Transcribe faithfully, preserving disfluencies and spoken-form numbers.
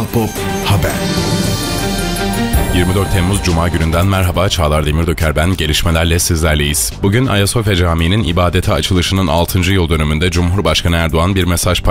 Kral Pop Haber. yirmi dört Temmuz Cuma gününden merhaba, Çağlar Demirdöker ben. Gelişmelerle sizlerleyiz. Bugün Ayasofya Camii'nin ibadete açılışının altıncı yıl dönümünde Cumhurbaşkanı Erdoğan bir mesaj paylaştı.